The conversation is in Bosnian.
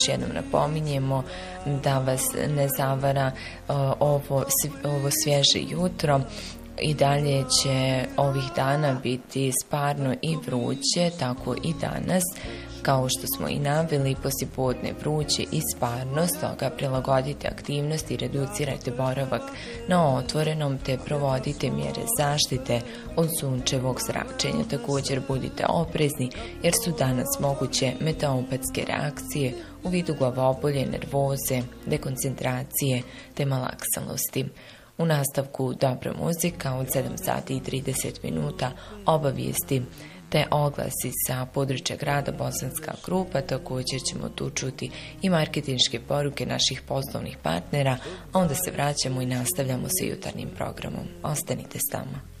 jednom napominjemo da vas ne zavara ovo svježe jutro. I dalje će ovih dana biti sparno i vruće, tako i danas. Kao što smo i naveli, poslijepodne vruće i sparno, stoga prilagodite aktivnosti i reducirajte boravak na otvorenom te provodite mjere zaštite od sunčevog zračenja. Također budite oprezni jer su danas moguće meteopatske reakcije u vidu glavobolje, nervoze, dekoncentracije te malaksalnosti. U nastavku dobra muzika od 7 sati i 30 minuta, obavijesti te oglasi sa područja grada Bosanska Krupa. Također ćemo tu čuti i marketinške poruke naših poslovnih partnera, a onda se vraćamo i nastavljamo sa jutarnjim programom. Ostanite s nama.